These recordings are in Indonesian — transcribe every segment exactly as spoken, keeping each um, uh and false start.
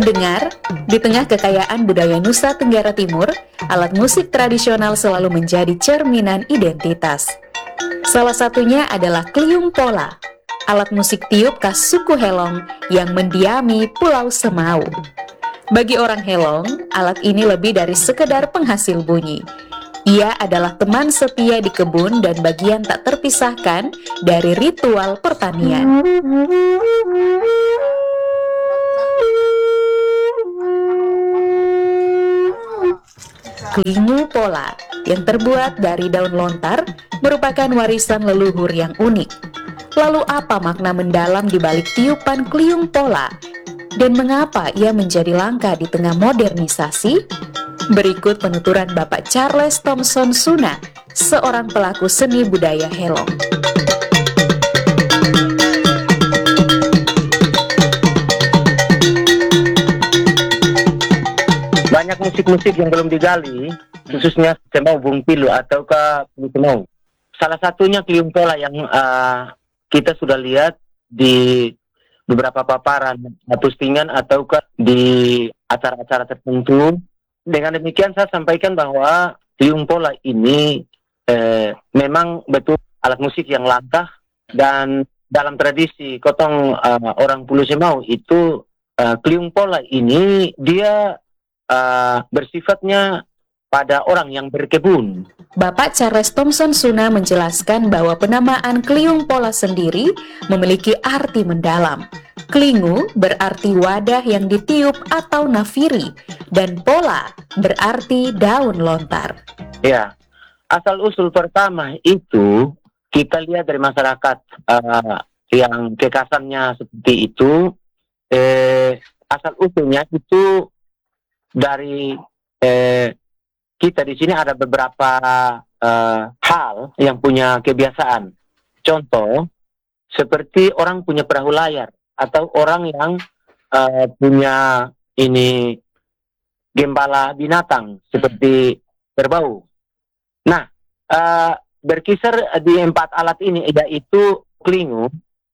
Pendengar, di tengah kekayaan budaya Nusa Tenggara Timur, alat musik tradisional selalu menjadi cerminan identitas. Salah satunya adalah Kliung Pola, alat musik tiup khas suku Helong yang mendiami Pulau Semau. Bagi orang Helong, alat ini lebih dari sekedar penghasil bunyi. Ia adalah teman setia di kebun dan bagian tak terpisahkan dari ritual pertanian. Klingu Pola yang terbuat dari daun lontar merupakan warisan leluhur yang unik. Lalu apa makna mendalam di balik tiupan Kliung Pola? Dan mengapa ia menjadi langka di tengah modernisasi? Berikut penuturan Bapak Charles Thompson Suna, seorang pelaku seni budaya Helong. Banyak musik-musik yang belum digali, khususnya Semau Bung Pilu ataukah Semau. Salah satunya Kliung Pola yang uh, kita sudah lihat di beberapa paparan postingan ataukah di acara-acara tertentu. Dengan demikian saya sampaikan bahwa Kliung Pola ini eh, memang betul alat musik yang langka, dan dalam tradisi kotong uh, orang Pulau Semau itu uh, Kliung Pola ini dia Uh, bersifatnya pada orang yang berkebun. Bapak Charles Thompson Suna menjelaskan bahwa penamaan Kliung Pola sendiri memiliki arti mendalam. Klingu berarti wadah yang ditiup atau nafiri, dan pola berarti daun lontar. Ya, asal-usul pertama itu kita lihat dari masyarakat uh, yang kekasannya seperti itu. Eh, asal-usulnya itu dari eh, kita di sini ada beberapa eh, hal yang punya kebiasaan. Contoh, seperti orang punya perahu layar atau orang yang eh, punya ini gembala binatang seperti kerbau. Nah, eh, berkisar di empat alat ini, yaitu klingu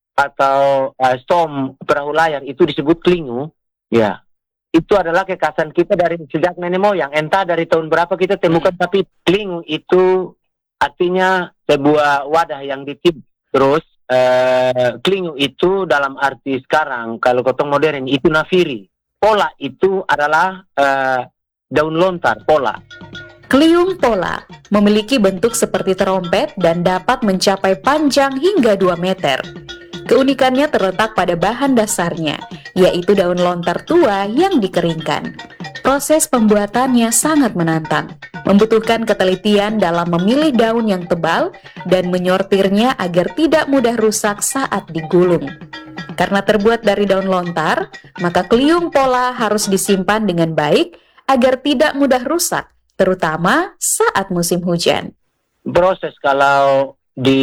atau eh, stom perahu layar itu disebut klingu, ya. Itu adalah kekhasan kita dari sejak nenek moyang. Entah dari tahun berapa kita temukan, hmm. tapi klingu itu artinya sebuah wadah yang ditiup. Terus eh, klingu itu dalam arti sekarang, kalau kotong modern itu nafiri. Pola itu adalah eh, daun lontar, pola. Kliung Pola memiliki bentuk seperti terompet dan dapat mencapai panjang hingga dua meter. Keunikannya terletak pada bahan dasarnya, yaitu daun lontar tua yang dikeringkan. Proses pembuatannya sangat menantang, membutuhkan ketelitian dalam memilih daun yang tebal dan menyortirnya agar tidak mudah rusak saat digulung. Karena terbuat dari daun lontar, maka Kliung Pola harus disimpan dengan baik agar tidak mudah rusak, terutama saat musim hujan. Proses kalau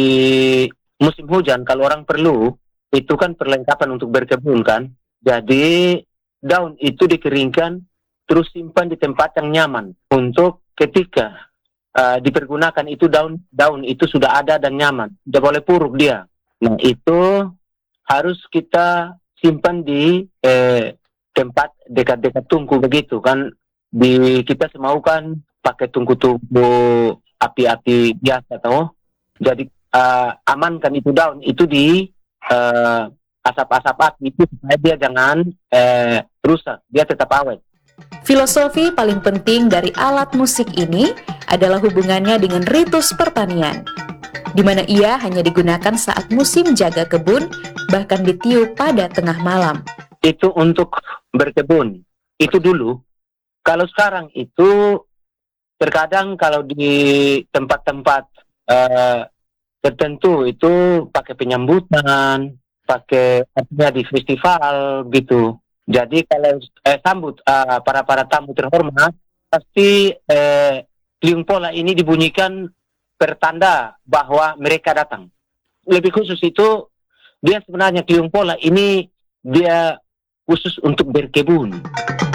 di musim hujan, kalau orang perlu, itu kan perlengkapan untuk berkebun kan. Jadi daun itu dikeringkan, terus simpan di tempat yang nyaman. Untuk ketika uh, dipergunakan itu daun daun itu sudah ada dan nyaman, tidak boleh puruk dia. Nah itu harus kita simpan di eh, tempat dekat-dekat tungku begitu kan. Di kita semau kan pakai tungku-tungku api-api biasa tahu. Jadi Uh, amankan itu daun itu di uh, asap-asap api itu supaya dia jangan uh, rusak, dia tetap awet. Filosofi paling penting dari alat musik ini adalah hubungannya dengan ritus pertanian, di mana ia hanya digunakan saat musim jaga kebun, bahkan ditiup pada tengah malam. Itu untuk berkebun, itu dulu. Kalau sekarang itu terkadang kalau di tempat-tempat uh, tertentu itu pakai penyambutan, pakai artinya di festival gitu. Jadi kalau eh, sambut uh, para para tamu terhormat, pasti eh, Kliung Pola ini dibunyikan pertanda bahwa mereka datang. Lebih khusus itu dia sebenarnya Kliung Pola ini dia khusus untuk berkebun.